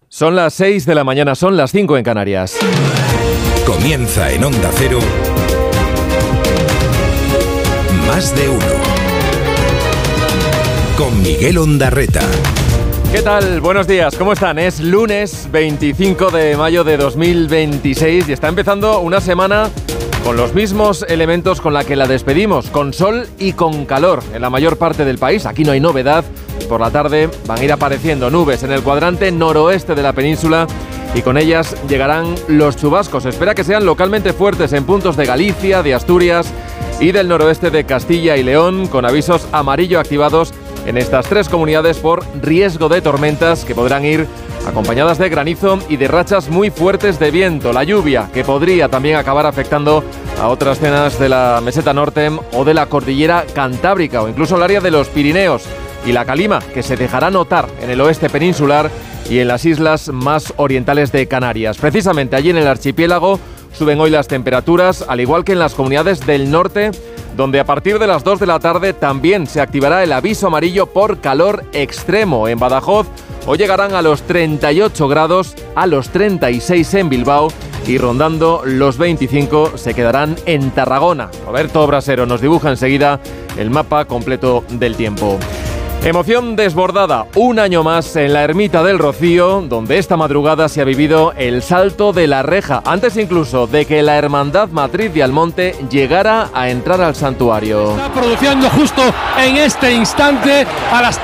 Son las 6 de la mañana, son las 5 en Canarias. Comienza en Onda Cero. Más de uno. Con Miguel Ondarreta. ¿Qué tal? Buenos días, ¿cómo están? Es lunes 25 de mayo de 2026 y está empezando una semana con los mismos elementos con la que la despedimos, con sol y con calor en la mayor parte del país. Aquí no hay novedad. Por la tarde van a ir apareciendo nubes en el cuadrante noroeste de la península y con ellas llegarán los chubascos. Se espera que sean localmente fuertes en puntos de Galicia, de Asturias y del noroeste de Castilla y León, con avisos amarillo activados en estas tres comunidades por riesgo de tormentas que podrán ir acompañadas de granizo y de rachas muy fuertes de viento. La lluvia que podría también acabar afectando a otras zonas de la meseta norte o de la cordillera cantábrica o incluso el área de los Pirineos. Y la calima, que se dejará notar en el oeste peninsular y en las islas más orientales de Canarias. Precisamente allí en el archipiélago suben hoy las temperaturas, al igual que en las comunidades del norte, donde a partir de las 2 de la tarde también se activará el aviso amarillo por calor extremo. En Badajoz hoy llegarán a los 38 grados, a los 36 en Bilbao y rondando los 25 se quedarán en Tarragona. Roberto Brasero nos dibuja enseguida el mapa completo del tiempo. Emoción desbordada, un año más en la Ermita del Rocío, donde esta madrugada se ha vivido el salto de la reja, antes incluso de que la Hermandad Matriz de Almonte llegara a entrar al santuario. Está produciendo justo en este instante, a las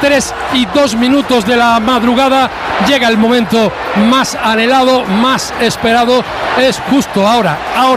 3:02 de la madrugada, llega el momento más anhelado, más esperado, es justo ahora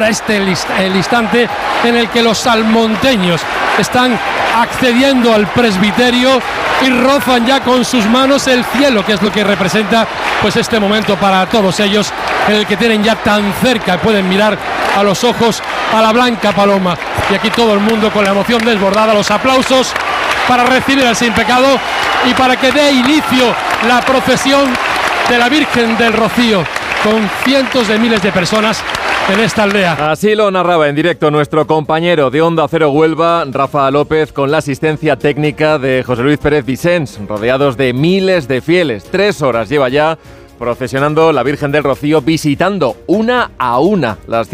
el instante en el que los salmonteños están accediendo al presbiterio y rozan ya con sus manos el cielo, que es lo que representa pues este momento para todos ellos, en el que tienen ya tan cerca, pueden mirar a los ojos a la blanca paloma. Y aquí todo el mundo con la emoción desbordada, los aplausos para recibir al sin pecado y para que dé inicio la procesión de la Virgen del Rocío, con cientos de miles de personas en esta aldea. Así lo narraba en directo nuestro compañero de Onda Cero Huelva, Rafa López, con la asistencia técnica de José Luis Pérez Vicens, rodeados de miles de fieles. 3 horas lleva ya procesionando la Virgen del Rocío, visitando una a una las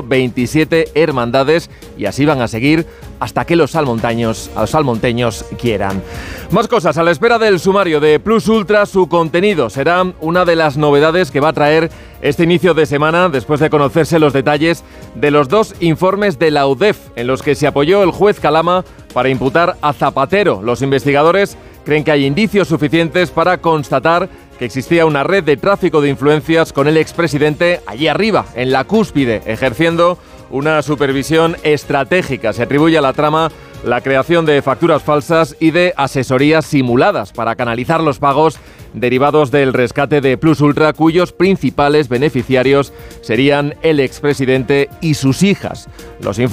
127 hermandades, y así van a seguir hasta que los salmonteños quieran. Más cosas, a la espera del sumario de Plus Ultra, su contenido será una de las novedades que va a traer este inicio de semana, después de conocerse los detalles de los 2 informes de la UDEF, en los que se apoyó el juez Calama para imputar a Zapatero. Los investigadores creen que hay indicios suficientes para constatar que existía una red de tráfico de influencias con el expresidente allí arriba, en la cúspide, ejerciendo una supervisión estratégica. Se atribuye a la trama la creación de facturas falsas y de asesorías simuladas para canalizar los pagos derivados del rescate de Plus Ultra, cuyos principales beneficiarios serían el expresidente y sus hijas. Los